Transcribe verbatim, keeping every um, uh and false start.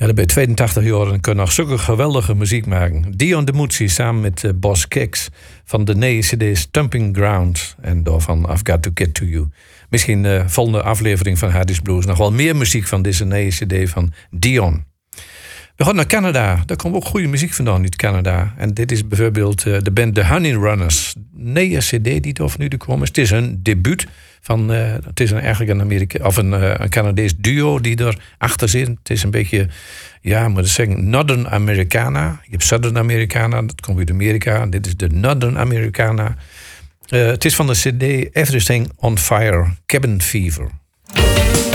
Ja, dan ben je tweeëntachtig jaar en kun je nog zulke geweldige muziek maken. Dion de Muzzi samen met uh, Boss Kicks van de nieuwe C D Stumping Ground. En daarvan I've Got To Get To You. Misschien de uh, volgende aflevering van Hardy's Blues nog wel meer muziek van deze nieuwe C D van Dion. We gaan naar Canada. Daar komt ook goede muziek vandaan uit Canada. En dit is bijvoorbeeld uh, de band The Honey Runners. Nieuwe C D die er nu komen. Het is een debuut van. Uh, het is een, eigenlijk een Amerika of een, uh, een Canadees duo die erachter zit. Het is een beetje, ja, moet ik zeggen, Northern Americana. Je hebt Southern Americana, dat komt uit Amerika. Dit is de Northern Americana. Uh, het is van de C D Everything on Fire, Cabin Fever.